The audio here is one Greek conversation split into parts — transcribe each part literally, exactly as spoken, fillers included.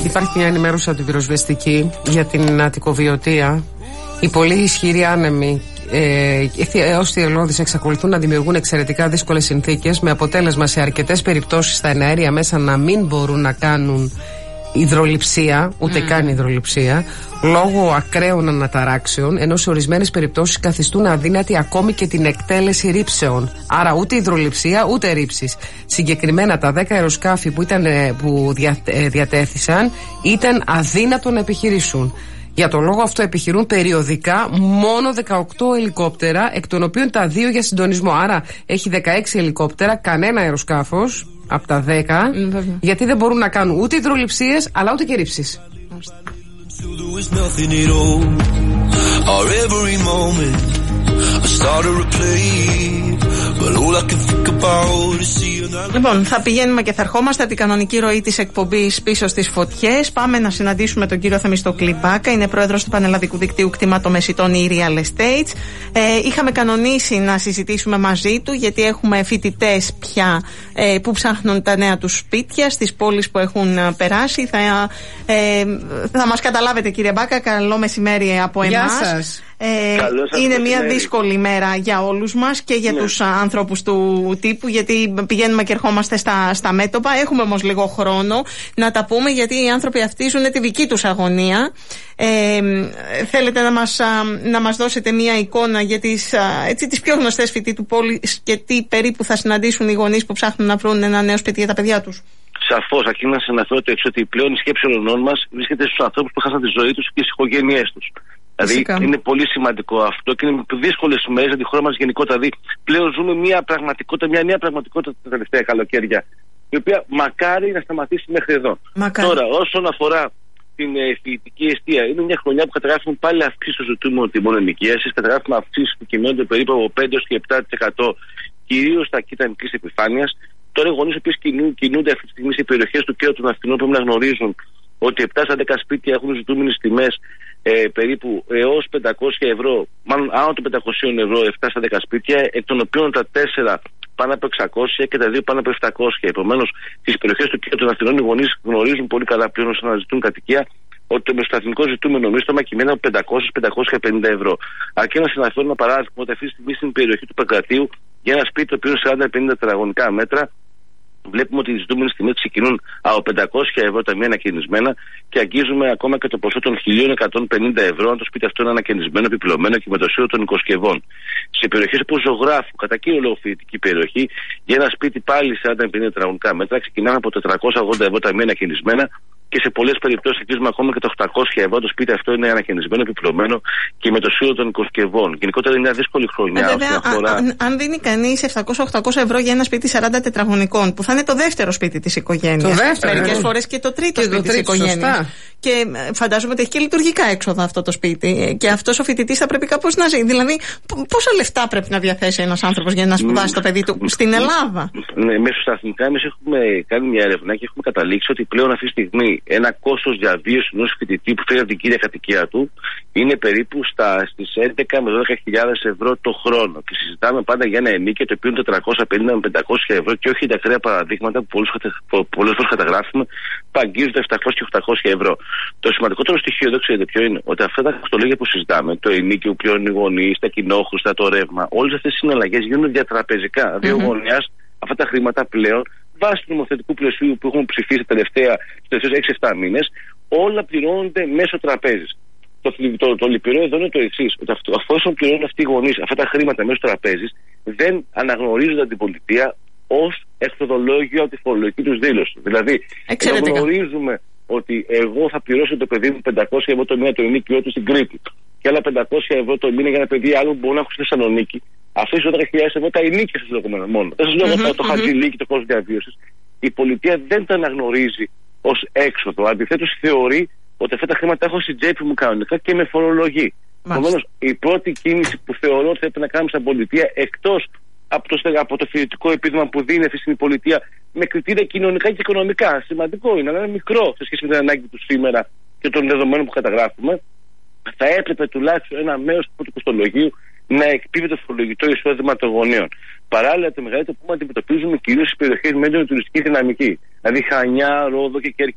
Υπάρχει μια ενημέρωση αντιπυροσβεστική για την Αττικοβιωτία. Οι πολύ ισχυροί άνεμοι ε, έως θυελλώδεις εξακολουθούν να δημιουργούν εξαιρετικά δύσκολες συνθήκες, με αποτέλεσμα σε αρκετές περιπτώσεις τα εναέρια μέσα να μην μπορούν να κάνουν υδρολειψία, ούτε mm. καν υδρολειψία, λόγω ακραίων αναταράξεων, ενώ σε ορισμένες περιπτώσεις καθιστούν αδύνατη ακόμη και την εκτέλεση ρήψεων. Άρα ούτε υδρολειψία ούτε ρήψεις. Συγκεκριμένα τα δέκα αεροσκάφη που, ήταν, που δια, διατέθησαν ήταν αδύνατο να επιχειρήσουν. Για τον λόγο αυτό επιχειρούν περιοδικά μόνο δεκαοκτώ ελικόπτερα, εκ των οποίων τα δύο για συντονισμό. Άρα έχει δεκαέξι ελικόπτερα, κανένα αεροσκάφος από τα δέκα, mm, γιατί δεν μπορούν να κάνουν ούτε υδρολειψίες αλλά ούτε και ρήψεις. Λοιπόν, θα πηγαίνουμε και θα ερχόμαστε την κανονική ροή της εκπομπής πίσω στις φωτιές. Πάμε να συναντήσουμε τον κύριο Θεμιστοκλή Μπάκα, είναι πρόεδρος του Πανελλαδικού Δικτύου Κτηματομεσητών η Real Estates. Ε, είχαμε κανονίσει να συζητήσουμε μαζί του, γιατί έχουμε φοιτητές πια ε, που ψάχνουν τα νέα τους σπίτια στις πόλεις που έχουν περάσει. Θα, ε, θα μας καταλάβετε, κύριε Μπάκα. Καλό μεσημέρι από εμάς. Γεια σας. Ε, είναι μια δύσκολη μέρα για όλους μας και για ναι. τους ανθρώπους του τύπου, γιατί πηγαίνουμε και ερχόμαστε στα, στα μέτωπα. Έχουμε όμως λίγο χρόνο να τα πούμε, γιατί οι άνθρωποι αυτοί ζουν τη δική τους αγωνία. Ε, θέλετε να μας, να μας δώσετε μια εικόνα για τις, έτσι, τις πιο γνωστές φοιτητού πόλης και τι περίπου θα συναντήσουν οι γονείς που ψάχνουν να βρουν ένα νέο σπίτι για τα παιδιά τους? Σαφώς, αρχίζει να αναφέρω το εξής, ότι πλέον η σκέψη όλων μας βρίσκεται στους ανθρώπους που χάσαν τη ζωή τους και στις οικογένειές τους. Δηλαδή Φυσικά. είναι πολύ σημαντικό αυτό και είναι δύσκολες μέρες για τη χώρα μας γενικότερα. Δηλαδή πλέον ζούμε μια πραγματικότητα, μια νέα πραγματικότητα τα τελευταία καλοκαίρια, η οποία μακάρι να σταματήσει μέχρι εδώ. Μακάρι. Τώρα, όσον αφορά την ε, φοιτητική εστία, είναι μια χρονιά που καταγράφουμε πάλι αυξήσεις στο ζητούμενο τιμών ενοικίασης, καταγράφουμε αυξήσεις που κυμαίνονται περίπου από πέντε έως επτά τοις εκατό κυρίως στα κοίτα μικρής επιφάνειας. Τώρα οι γονείς οι οποίοι κινούνται αυτή τη στιγμή σε περιοχές του Κέντρου των Αθηνών πρέπει να γνωρίζουν ότι επτά στα δέκα σπίτια έχουν ζητούμενες τιμές ε, περίπου έως πεντακόσια ευρώ, μάλλον άνω των πεντακόσια ευρώ, επτά στα δέκα σπίτια, εκ των οποίων τα τέσσερα πάνω από εξακόσια και τα δύο πάνω από επτακόσια. Επομένως, στις περιοχές του Κέντρου των Αθηνών οι γονείς γνωρίζουν πολύ καλά πλέον όσο να ζητούν κατοικία ότι το μεσοσταθμικό ζητούμενο μίσθωμα κυμαίνεται από πεντακόσια με πεντακόσια πενήντα ευρώ. Αρκεί να συναφέρω ένα παράδειγμα ότι αυτή τη στιγμή στην περιοχή του Παγκρατίου για ένα σπίτι το οποίο είναι σαράντα με πενήντα τετραγωνικά μέτρα, βλέπουμε ότι οι ζητούμενες τιμές ξεκινούν από πεντακόσια ευρώ τα μία ανακαινισμένα και αγγίζουμε ακόμα και το ποσό των χίλια εκατόν πενήντα ευρώ αν το σπίτι αυτό είναι ανακαινισμένο, επιπλωμένο και με το σύνολο των οικοσκευών. Σε περιοχές που ζωγράφου, κατά κύριο λόγο φοιτητική περιοχή, για ένα σπίτι πάλι σαράντα με πενήντα τετραγωνικά μέτρα ξεκινάμε από τετρακόσια ογδόντα ευρώ τα μία ανακαινισμένα και σε πολλές περιπτώσεις αγγίζουμε ακόμα και τα οκτακόσια ευρώ. Το σπίτι αυτό είναι ανακαινισμένο, επιπλωμένο και με το σύνολο των οικοσκευών. Γενικότερα είναι μια δύσκολη χρονιά. Βέβαια, αφορά... αν, αν δίνει κανείς επτακόσια με οχτακόσια ευρώ για ένα σπίτι σαράντα τετραγωνικών, που θα είναι το δεύτερο σπίτι της οικογένειας. Μερικές φορές και το τρίτο και σπίτι της οικογένειας. Και φαντάζομαι ότι έχει και λειτουργικά έξοδα αυτό το σπίτι. Και αυτός ο φοιτητής θα πρέπει κάπως να ζει. Δηλαδή, πόσα λεφτά πρέπει να διαθέσει ένας άνθρωπος για να σπουδάσει το παιδί του στην Ελλάδα? Ναι, μεσοσταθμικά εμείς έχουμε κάνει μια έρευνα και έχουμε καταλήξει ότι πλέον αυτή τη στιγμή ένα κόστος διαβίωσης ενός φοιτητή που φέρει από την κύρια κατοικία του είναι περίπου στα, στις έντεκα με δώδεκα χιλιάδες ευρώ το χρόνο. Και συζητάμε πάντα για ένα ενίκιο το οποίο είναι τετρακόσια πενήντα με πεντακόσια ευρώ και όχι τα ακραία παραδείγματα που πολλές φορές καταγράφουμε που αγγίζονται επτακόσια και οχτακόσια ευρώ. Το σημαντικότερο στοιχείο εδώ ξέρετε ποιο είναι? Ότι αυτά τα κοστολόγια που συζητάμε, το ενίκιο που πληρώνουν οι γονείς, τα κοινόχρηστα, το ρεύμα, όλες αυτές οι συναλλαγές γίνονται διατραπεζικά. Δηλαδή ο γονιάς αυτά τα χρήματα πλέον βάσει του νομοθετικού πλαισίου που έχουμε ψηφίσει τα τελευταία έξι εφτά μήνες, όλα πληρώνονται μέσω τραπέζης. Το, το, το λυπηρό εδώ είναι το εξής, ότι αφόσον πληρώνουν αυτοί οι γονείς αυτά τα χρήματα μέσω τραπέζης, δεν αναγνωρίζονται από την πολιτεία ως εχθροδολόγιο από τη φορολογική τους δήλωση. Δηλαδή, γνωρίζουμε ότι εγώ θα πληρώσω το παιδί μου πεντακόσια ευρώ το μήνα το ενίκιο του στην Κρήτη και άλλα πεντακόσια ευρώ το μήνα για ένα παιδί άλλο που μπορεί να έχω στη Θεσσαλονίκη. Αυτές οι δώδεκα χιλιάδες ευρώ τα ενίκια σας λέγω μόνο. Δεν σας λέω mm-hmm, το mm-hmm. χαρτζηλίκι, το κόστος διαβίωσης. Η πολιτεία δεν τα αναγνωρίζει ως έξοδο. Αντιθέτως θεωρεί ότι αυτά τα χρήματα έχω στην τσέπη μου κανονικά και με φορολογεί. Επομένως, η πρώτη κίνηση που θεωρώ ότι πρέπει να κάνουμε σαν πολιτεία, εκτός από το, από το φοιτητικό επίδομα που δίνει αυτή η πολιτεία με κριτήρια κοινωνικά και οικονομικά, σημαντικό είναι, αλλά είναι μικρό σε σχέση με την ανάγκη του σήμερα και των δεδομένων που καταγράφουμε, θα έπρεπε τουλάχιστον ένα μέρος του κοστολογίου να εκπίπτει το φορολογητό εισόδημα των γονέων. Παράλληλα, το μεγαλύτερο που αντιμετωπίζουμε κυρίως στις περιοχές με έντονη τουριστική δυναμική. Δηλαδή, Χανιά, Ρόδο και Κέρκυρα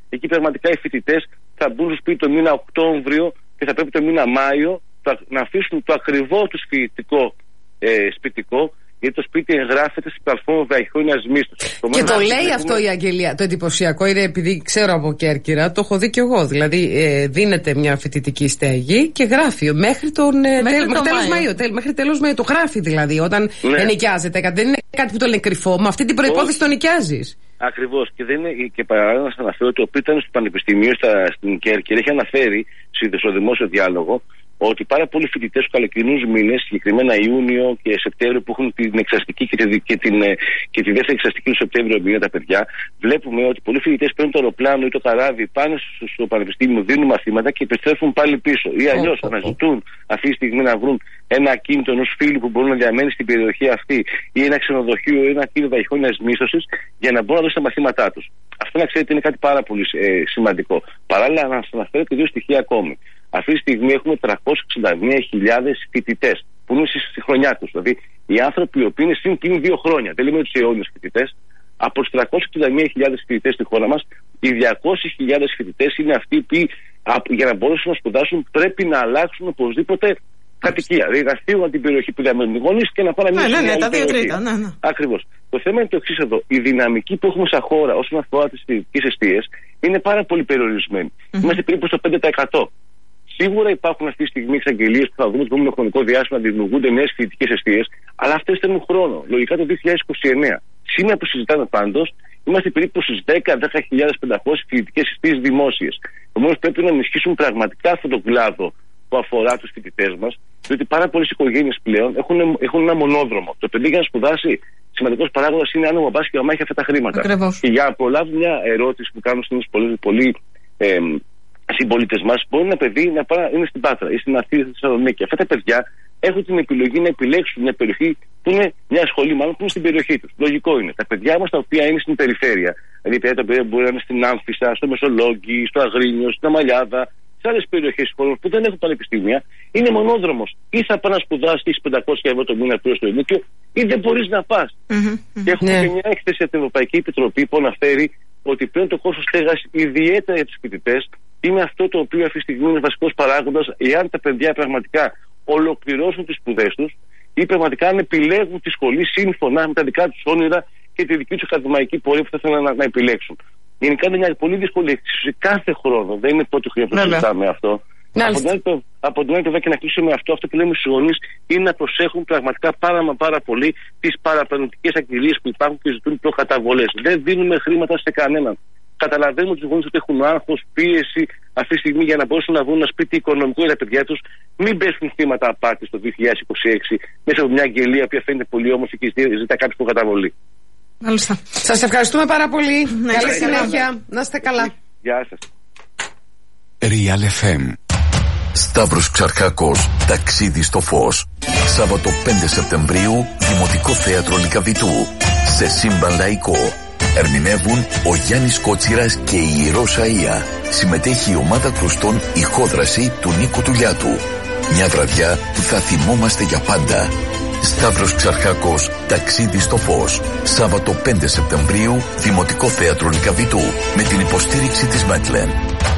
Εκεί πραγματικά οι φοιτητές θα μπουν στο σπίτι το μήνα Οκτώβριο και θα πρέπει το μήνα Μάιο να αφήσουν το ακριβό του φοιτητικό ε, σπιτικό, γιατί το σπίτι εγγράφεται στην πλατφόρμα βραχυχρόνιας μίσθωσης. Και το λέει έχουμε... αυτό η αγγελία. Το εντυπωσιακό είναι, επειδή ξέρω από Κέρκυρα, το έχω δει κι εγώ. Δηλαδή, ε, δίνεται μια φοιτητική στέγη και γράφει μέχρι τον ε, μέχρι τέλ, το τέλος Μαΐου. Τέλ, μέχρι τέλος Μαΐου. Το γράφει δηλαδή όταν ναι. ενοικιάζεται. Δεν είναι κάτι που το λέει κρυφό. Με αυτή την προϋπόθεση το νοικιάζεις. Ακριβώς. Και, δεν είναι, και παράλληλα να σας αναφέρω ότι ο οποίος ήταν στο Πανεπιστημίο στα, στην Κέρκυρα έχει αναφέρει στο δημόσιο διάλογο ότι πάρα πολλοί φοιτητές στους καλοκαιρινούς μήνες, συγκεκριμένα Ιούνιο και Σεπτέμβριο, που έχουν την εξαστική και, τη, και, την, και τη δεύτερη εξαστική του Σεπτέμβριο μήνα τα παιδιά, βλέπουμε ότι πολλοί φοιτητές παίρνουν το αεροπλάνο ή το καράβι, πάνε στο πανεπιστήμιο, δίνουν μαθήματα και επιστρέφουν πάλι πίσω. Ή αλλιώς oh, oh, αναζητούν oh. αυτή τη στιγμή να βρουν ένα ακίνητο ενός φίλου που μπορούν να διαμένει στην περιοχή αυτή, ή ένα ξενοδοχείο ή ένα ακίνητο βραχυχρόνιας μίσθωσης, για να μπορούν να δώσουν τα μαθήματά τους. Αυτό να ξέρετε είναι κάτι πάρα πολύ ε, σημαντικό. Παράλληλα, να σας αναφέρω και δύο στοιχεία ακόμη. Αυτή τη στιγμή έχουμε τριακόσιες εξήντα μία χιλιάδες φοιτητές που είναι στη χρονιά τους. Δηλαδή οι άνθρωποι οι οποίοι είναι συν πλην δύο χρόνια, δεν λέμε τους αιώνιους φοιτητές, από τους τριακόσιες εξήντα μία χιλιάδες φοιτητές στη χώρα μας, οι διακόσιες χιλιάδες φοιτητές είναι αυτοί που για να μπορέσουν να σπουδάσουν πρέπει να αλλάξουν οπωσδήποτε κατοικία. Δηλαδή να φύγουν από την περιοχή που διαμένουν οι γονείς και να πάνε να μείνουν. Ναι, ναι, ναι, τα δύο τρίτα. Ναι, ναι. Ακριβώς. Το θέμα είναι το εξής εδώ. Η δυναμική που έχουμε σαν χώρα όσον αφορά τις φοιτητικές εστίες είναι πάρα πολύ περιορισμένη. Mm-hmm. Είμαστε περίπου στο πέντε τοις εκατό. Σίγουρα υπάρχουν αυτή τη στιγμή εξαγγελίες που θα δούμε το επόμενο χρονικό διάστημα να δημιουργούνται νέες φοιτητικές εστίες, αλλά αυτές θέλουν χρόνο. Λογικά το δύο χιλιάδες είκοσι εννέα. Σήμερα που συζητάμε πάντως, είμαστε περίπου στις δέκα με δέκα χιλιάδες πεντακόσιες φοιτητικές εστίες δημόσιες. Επομένως πρέπει να ενισχύσουν πραγματικά αυτόν τον κλάδο που αφορά τους φοιτητές μας, διότι πάρα πολλές οικογένειες πλέον έχουν, έχουν ένα μονόδρομο. Το παιδί για να σπουδάσει, σημαντικός παράγοντας είναι αν ο μπαμπάς και η μαμά έχει αυτά τα χρήματα. Ακριβώς. Και για να προλάβω μια ερώτηση που κάνουν στις πολύ. πολύ ε, συμπολίτες μας, μπορεί ένα παιδί να πάει, είναι στην Πάτρα ή στην Αθήνα ή στη Θεσσαλονίκη. Αυτά τα παιδιά έχουν την επιλογή να επιλέξουν μια περιοχή που είναι μια σχολή, μάλλον που είναι στην περιοχή τους. Λογικό είναι. Τα παιδιά μας τα οποία είναι στην περιφέρεια, δηλαδή τα παιδιά μπορεί να είναι στην Άμφισσα, στο Μεσολόγγι, στο Αγρίνιο, στην Αμαλιάδα, σε άλλες περιοχές χώρων που δεν έχουν πανεπιστήμια, είναι μονόδρομος. Ή θα πας να σπουδάσεις και έχεις πεντακόσια ευρώ το μήνα πλέον στο ενίκιο, ή δεν μπορείς να πας. Mm-hmm. Και έχουμε yeah. και μια έκθεση από την Ευρωπαϊκή Επιτροπή που αναφέρει ότι πλέον το κόστος στέγασης, ιδιαίτερα για τους φοιτητές, είναι αυτό το οποίο αυτή τη στιγμή είναι βασικός παράγοντας εάν τα παιδιά πραγματικά ολοκληρώσουν τις σπουδές τους ή πραγματικά αν επιλέγουν τη σχολή σύμφωνα με τα δικά τους όνειρα και τη δική τους ακαδημαϊκή πορεία που θα ήθελαν να, να επιλέξουν. Γενικά είναι μια πολύ δύσκολη εξίσωση κάθε χρόνο. Δεν είναι πρώτη χρονιά που συζητάμε αυτό. Από την, άλλη, από την άλλη πλευρά και να κλείσω με αυτό, αυτό που λέμε στους γονείς είναι να προσέχουν πραγματικά πάρα μα πάρα πολύ τις παραπλανητικές αγγελίες που υπάρχουν και ζητούν προκαταβολές. Δεν δίνουμε χρήματα σε κανέναν. Καταλαβαίνουμε τους γονείς ότι έχουν άγχος, πίεση αυτή τη στιγμή για να μπορέσουν να βρουν ένα σπίτι οικονομικό για τα παιδιά τους. Μην πέσουν θύματα απάτης το δύο χιλιάδες είκοσι έξι μέσα από μια αγγελία που φαίνεται πολύ όμορφη και ζητά κάποιο προκαταβολή. Μάλιστα. Σας ευχαριστούμε πάρα πολύ. Ναι, καλή συνέχεια. Να είστε καλά. Γεια σας. Real εφ εμ. Σταύρος Ξαρχάκος, ταξίδι στο φως. Σάββατο πέντε Σεπτεμβρίου, Δημοτικό Θέατρο Λυκαβητού. Σε σύμπαν λαϊκό. Ερμηνεύουν ο Γιάννης Κότσιρας και η Ιερός Αΐα. Συμμετέχει η ομάδα κρουστών Ηχόδραση του Νίκου Τουλιάτου. Μια βραδιά που θα θυμόμαστε για πάντα. Σταύρος Ξαρχάκος, ταξίδι στο φως. Σάββατο πέντε Σεπτεμβρίου, Δημοτικό Θέατρο Λυκαβητού. Με την υποστήριξη της Μέτλεν.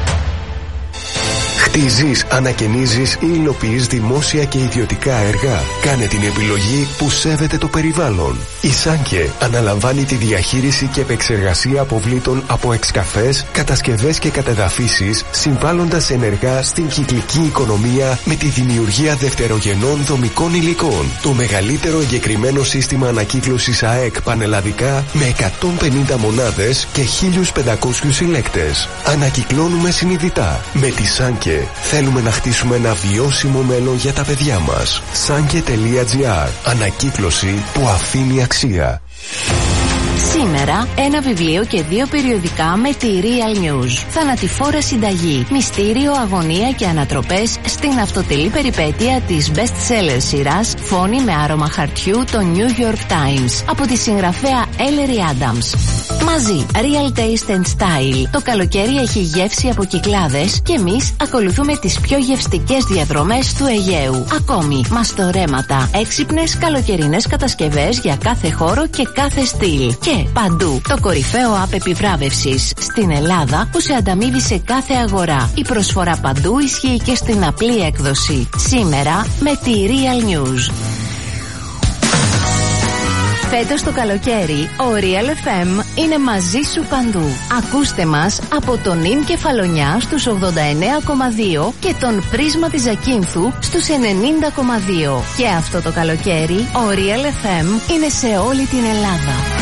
Χτίζεις, ανακαινίζεις ή υλοποιείς δημόσια και ιδιωτικά έργα. Κάνε την επιλογή που σέβεται το περιβάλλον. Η Σάνκε αναλαμβάνει τη διαχείριση και επεξεργασία αποβλήτων από εξκαφές, κατασκευές και κατεδαφίσεις, συμβάλλοντας ενεργά στην κυκλική οικονομία με τη δημιουργία δευτερογενών δομικών υλικών. Το μεγαλύτερο εγκεκριμένο σύστημα ανακύκλωσης ΑΕΚ πανελλαδικά με εκατόν πενήντα μονάδες και χίλιους πεντακόσιους συλλέκτες. Ανακυκλώνουμε συνειδητά. Με τη Σάνκε θέλουμε να χτίσουμε ένα βιώσιμο μέλλον για τα παιδιά μας. Sanke τελεία τζι άρ. Ανακύκλωση που αφήνει αξία. Σήμερα ένα βιβλίο και δύο περιοδικά με τη Real News. Θανατηφόρα συνταγή, μυστήριο, αγωνία και ανατροπές στην αυτοτελή περιπέτεια της best seller σειράς Φόνη με άρωμα χαρτιού, το New York Times, από τη συγγραφέα Ellery Adams. Μαζί, Real Taste and Style. Το καλοκαίρι έχει γεύση από Κυκλάδες και εμείς ακολουθούμε τις πιο γευστικές διαδρομές του Αιγαίου. Ακόμη, μαστορέματα, έξυπνες καλοκαιρινές κατασκευές για κάθε χώρο και κάθε στυλ. Και παντού, το κορυφαίο app επιβράβευσης στην Ελλάδα που σε ανταμείβει σε κάθε αγορά. Η προσφορά παντού ισχύει και στην απλή έκδοση. Σήμερα με τη Real News. Φέτος το καλοκαίρι, ο Real εφ εμ είναι μαζί σου παντού. Ακούστε μας από τον Ιν Κεφαλονιά στους ογδόντα εννέα κόμμα δύο και τον Πρίσμα της Ζακίνθου στους ενενήντα κόμμα δύο. Και αυτό το καλοκαίρι, ο Real εφ εμ είναι σε όλη την Ελλάδα.